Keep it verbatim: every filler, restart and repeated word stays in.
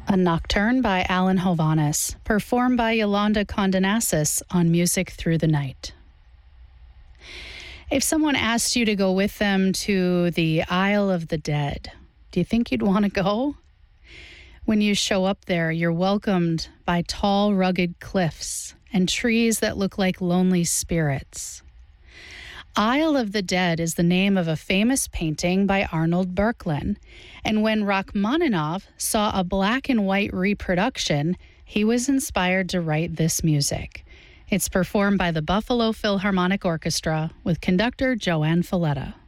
A Nocturne by Alan Hovhaness, performed by Yolanda Condonasis on Music Through the Night. If someone asked you to go with them to the Isle of the Dead, do you think you'd want to go? When you show up there, you're welcomed by tall, rugged cliffs and trees that look like lonely spirits. Isle of the Dead is the name of a famous painting by Arnold Böcklin, and when Rachmaninoff saw a black and white reproduction, he was inspired to write this music. It's performed by the Buffalo Philharmonic Orchestra with conductor Joanne Falletta.